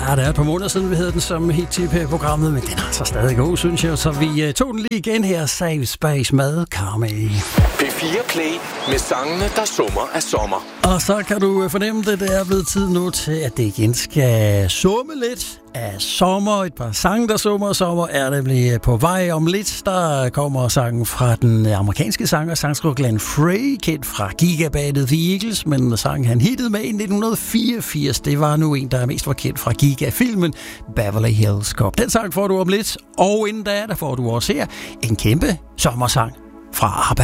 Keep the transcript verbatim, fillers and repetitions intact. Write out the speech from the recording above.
Ja, det er et par måneder siden, vi havde den som hit til programmet, men den er altså stadig god, synes jeg. Så vi uh, tog den lige igen her. Save Space med Carmen. P fire Play med sangene, der summer af sommer. Og så kan du fornemme det, det er blevet tid nu til, at det igen skal summe lidt af sommer. Et par sange, der summer af sommer, er nemlig på vej om lidt. Der kommer sangen fra den amerikanske sanger, sangskriver Glenn Frey, kendt fra gigabandet The Eagles, men sangen han hittede med i nitten fireogfirs. Det var nu en, der er mest var kendt fra Giga-filmen Beverly Hills Cop. Den sang får du om lidt, og inden da, der får du også her en kæmpe sommersang fra ABBA.